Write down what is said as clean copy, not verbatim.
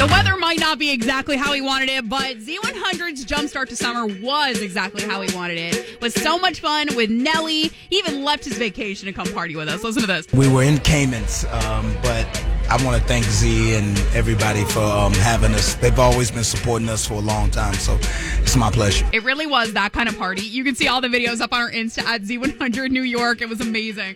The weather might not be exactly how he wanted it, but Z100's Jumpstart to Summer was exactly how he wanted it. It was so much fun with Nelly. He even left his vacation to come party with us. Listen to this. We were in Caymans, but I want to thank Z and everybody for having us. They've always been supporting us for a long time, so it's my pleasure. It really was that kind of party. You can see all the videos up on our Insta at Z100 New York. It was amazing.